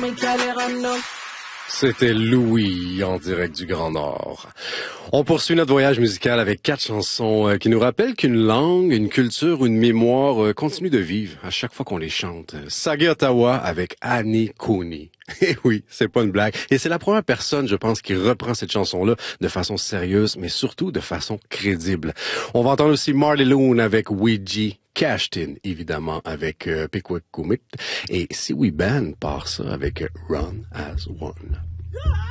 C'était Louis en direct du Grand Nord. On poursuit notre voyage musical avec 4 chansons qui nous rappellent qu'une langue, une culture ou une mémoire continue de vivre à chaque fois qu'on les chante. Saga Ottawa avec Annie Cooney. Et oui, c'est pas une blague. Et c'est la première personne, je pense, qui reprend cette chanson-là de façon sérieuse, mais surtout de façon crédible. On va entendre aussi Marley Loon avec Ouija. Cashed In, évidemment, avec Pickwick Commit. Et Siouxsie Band part ça avec Run As One.